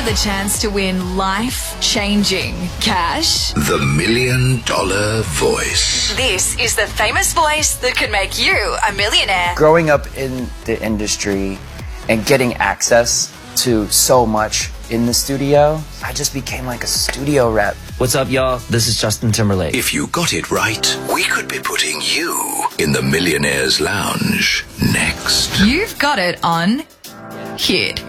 the chance to win life-changing cash. The $1 Million Voice. This is the famous voice that could make you a millionaire. Growing up in the industry and getting access to so much in the studio, I just became like a studio rep. What's up, y'all? This is Justin Timberlake. If you got it right, we could be putting you in the Millionaire's Lounge next. You've got it on Hit